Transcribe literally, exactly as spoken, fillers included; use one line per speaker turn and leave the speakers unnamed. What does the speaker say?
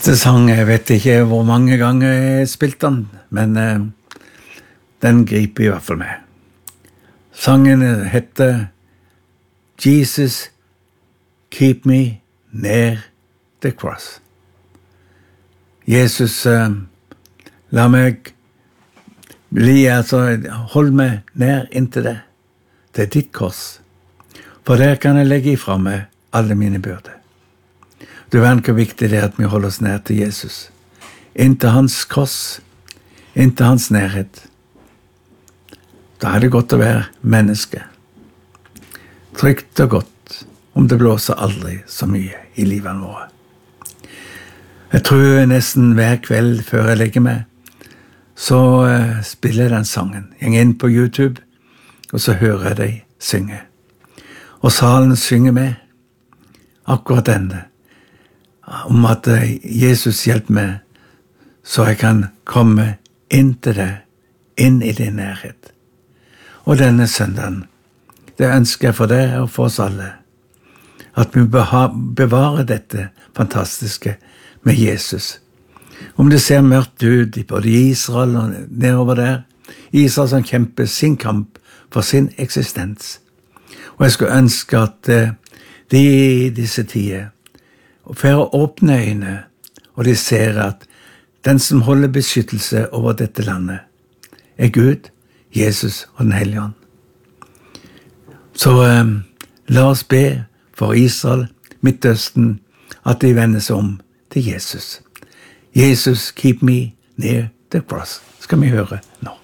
Neste sang, jeg vet ikke hvor mange ganger jeg spilte den, men eh, den griper i hvert fall meg. Sangen heter Jesus, keep me near the cross. Jesus, eh, la meg bli, altså, hold meg nær inntil det, til ditt kors, for der kan jeg legge ifra meg alle mine byrder. Du vet hvor viktig det er at vi holder oss nær til Jesus, inntil hans kors, inntil hans nærhet. Da er det godt å være menneske. Trygt og godt, om det blåser aldri så mye i livet våre. Jeg tror nesten hver kveld før jeg legger meg, så uh, spiller jeg den sangen. Jeg går inn på YouTube, og så hører jeg deg synge. Og salen synger med, akkurat denne, om at uh, Jesus hjelper meg, så jeg kan komme inn til deg, inn i din nærhet. Og denne søndagen, det ønsker jeg for deg og for oss alle, at vi bevarer dette fantastiske med Jesus. Om det ser mørkt ut både i Israel og nedover der, Israel som kjemper sin kamp for sin eksistens. Og jeg skulle ønske at de i disse tider får åpne øyne, og de ser at den som holder beskyttelse over dette landet, er Gud, Jesus og den Hellige Ånd. Så um, la oss be for Israel, Midtøsten, at de vender seg om til Jesus. Jesus, keep me near the cross, skal vi høre nå.